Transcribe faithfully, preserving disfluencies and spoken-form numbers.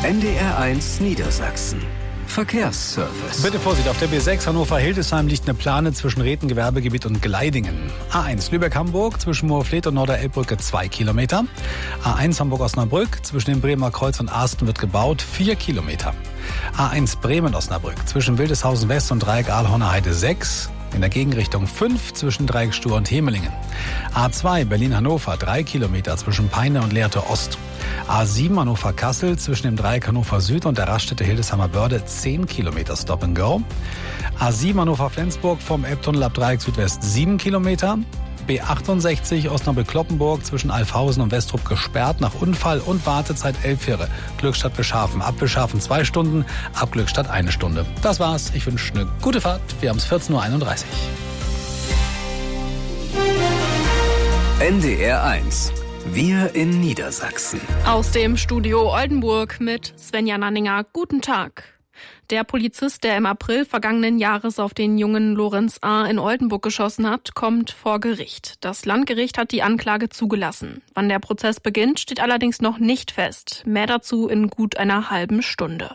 N D R eins Niedersachsen. Verkehrsservice. Bitte Vorsicht, auf der B sechs Hannover-Hildesheim liegt eine Plane zwischen Reden, Gewerbegebiet und Gleidingen. A eins Lübeck-Hamburg zwischen Moorfleet und Norderelbbrücke zwei Kilometer. A eins Hamburg-Osnabrück zwischen dem Bremer Kreuz und Arsten wird gebaut, vier Kilometer. A eins Bremen-Osnabrück zwischen Wildeshausen West und Dreieck Aalhorner Heide sechs. In der Gegenrichtung fünf zwischen Dreieck Stur und Hemelingen. A zwei Berlin-Hannover drei Kilometer zwischen Peine und Lehrte Ost. A sieben Hannover-Kassel zwischen dem Dreieck Hannover Süd und der Raststätte Hildesheimer Börde zehn Kilometer Stop and Go. A sieben Hannover-Flensburg vom Elbtunnel ab Dreieck Südwest sieben Kilometer. B achtundsechzig Osnabrück-Kloppenburg zwischen Alfhausen und Westrup gesperrt nach Unfall und Wartezeit elf Jahre. Glückstadt Beschafen. Ab Beschafen zwei Stunden, ab Glückstadt eine Stunde. Das war's. Ich wünsche eine gute Fahrt. Wir haben es vierzehn Uhr einunddreißig. N D R eins. Wir in Niedersachsen. Aus dem Studio Oldenburg mit Svenja Nanninger. Guten Tag. Der Polizist, der im April vergangenen Jahres auf den jungen Lorenz A. in Oldenburg geschossen hat, kommt vor Gericht. Das Landgericht hat die Anklage zugelassen. Wann der Prozess beginnt, steht allerdings noch nicht fest. Mehr dazu in gut einer halben Stunde.